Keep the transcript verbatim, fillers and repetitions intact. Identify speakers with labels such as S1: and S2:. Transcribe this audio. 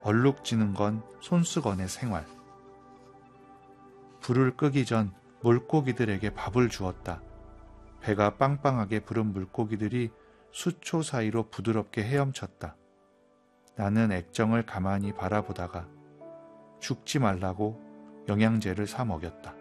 S1: 얼룩지는 건 손수건의 생활. 불을 끄기 전 물고기들에게 밥을 주었다. 배가 빵빵하게 부른 물고기들이 수초 사이로 부드럽게 헤엄쳤다. 나는 액정을 가만히 바라보다가 죽지 말라고 영양제를 사 먹였다.